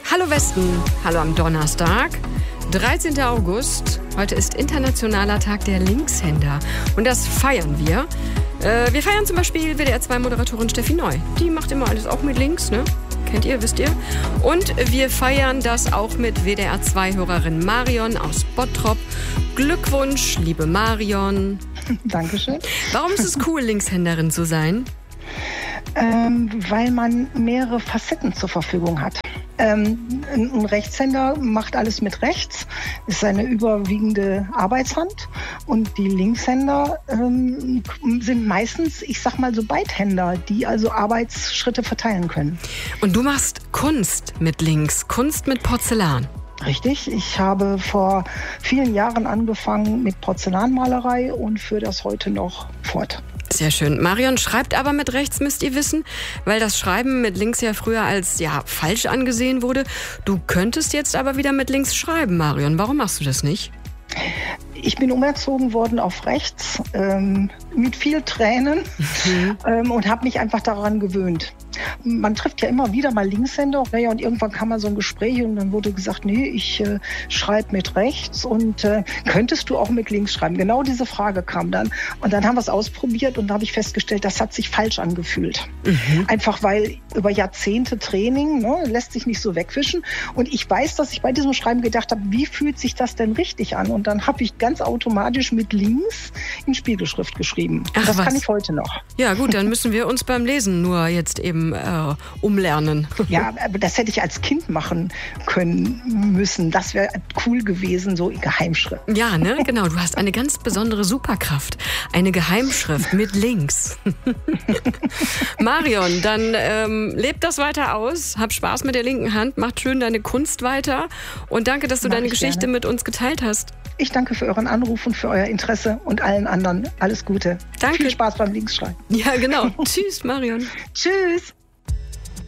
Hallo Westen, hallo am Donnerstag, 13. August. Heute ist Internationaler Tag der Linkshänder und das feiern wir. Wir feiern zum Beispiel WDR2-Moderatorin Steffi Neu. Die macht immer alles auch mit links, ne? Kennt ihr, wisst ihr? Und wir feiern das auch mit WDR2-Hörerin Marion aus Bottrop. Glückwunsch, liebe Marion. Dankeschön. Warum ist es cool, Linkshänderin zu sein? Weil man mehrere Facetten zur Verfügung hat. Ein Rechtshänder macht alles mit rechts, ist seine überwiegende Arbeitshand. Und die Linkshänder sind meistens, ich sag mal so Beidhänder, die also Arbeitsschritte verteilen können. Und du machst Kunst mit links, Kunst mit Porzellan. Richtig, ich habe vor vielen Jahren angefangen mit Porzellanmalerei und führe das heute noch fort. Sehr schön. Marion schreibt aber mit rechts, müsst ihr wissen, weil das Schreiben mit links ja früher als falsch angesehen wurde. Du könntest jetzt aber wieder mit links schreiben, Marion. Warum machst du das nicht? Ich bin umerzogen worden auf rechts, mit viel Tränen und habe mich einfach daran gewöhnt. Man trifft ja immer wieder mal Linkshänder. Naja, und irgendwann kam mal so ein Gespräch und dann wurde gesagt, nee, ich schreibe mit rechts und könntest du auch mit links schreiben? Genau diese Frage kam dann. Und dann haben wir es ausprobiert und da habe ich festgestellt, das hat sich falsch angefühlt. Einfach weil über Jahrzehnte Training, ne, lässt sich nicht so wegwischen. Und ich weiß, dass ich bei diesem Schreiben gedacht habe, wie fühlt sich das denn richtig an? Und dann habe ich ganz automatisch mit links in Spiegelschrift geschrieben. Ach, das was? kann ich heute noch. Ja gut, dann müssen wir uns beim Lesen nur jetzt eben umlernen. Ja, aber das hätte ich als Kind machen können müssen. Das wäre cool gewesen, so Geheimschrift. Ja, ne, genau. Du hast eine ganz besondere Superkraft. Eine Geheimschrift mit links. Marion, dann lebt das weiter aus. Hab Spaß mit der linken Hand. Macht schön deine Kunst weiter. Und danke, dass du deine Geschichte mit uns geteilt hast. Ich danke für euren Anruf und für euer Interesse und allen anderen alles Gute. Danke. Viel Spaß beim Linksschreiben. Ja, genau. Tschüss, Marion. Tschüss.